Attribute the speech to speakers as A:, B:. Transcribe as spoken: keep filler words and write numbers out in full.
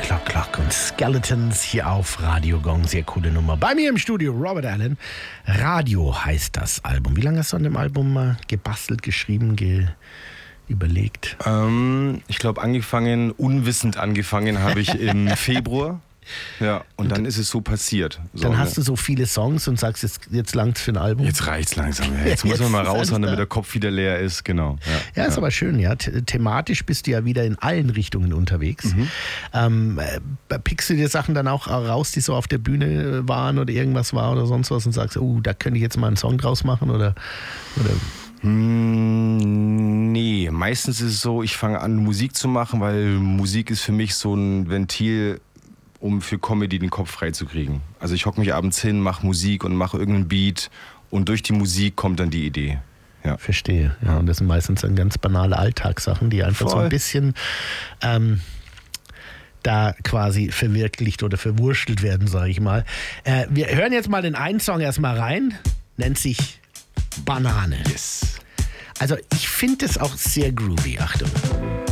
A: Clock Clock und Skeletons hier auf Radio Gong. Sehr coole Nummer. Bei mir im Studio Robert Allen. Radio heißt das Album. Wie lange hast du an dem Album äh, gebastelt, geschrieben, ge überlegt?
B: Ähm, ich glaube, angefangen, unwissend angefangen habe ich im Februar. Ja, und, und dann ist es so passiert. So,
A: dann hast du so viele Songs und sagst, jetzt, jetzt langt's für ein Album.
B: Jetzt reicht's langsam. Ja. Jetzt muss man mal raushauen, damit der Kopf wieder leer ist. Genau.
A: Ja, ja ist ja. aber schön. Ja. Thematisch bist du ja wieder in allen Richtungen unterwegs. Mhm. Ähm, äh, pickst du dir Sachen dann auch raus, die so auf der Bühne waren oder irgendwas war oder sonst was und sagst, oh, da könnte ich jetzt mal einen Song draus machen oder... oder
B: Nee, meistens ist es so, ich fange an, Musik zu machen, weil Musik ist für mich so ein Ventil, um für Comedy den Kopf frei zu kriegen. Also ich hocke mich abends hin, mache Musik und mache irgendeinen Beat und durch die Musik kommt dann die Idee. Ja.
A: Verstehe. Ja, und das sind meistens dann ganz banale Alltagssachen, die einfach Voll. so ein bisschen ähm, da quasi verwirklicht oder verwurschtelt werden, sage ich mal. Äh, wir hören jetzt mal den einen Song erstmal rein, nennt sich Banane.
B: Yes.
A: Also ich finde es auch sehr groovy, Achtung.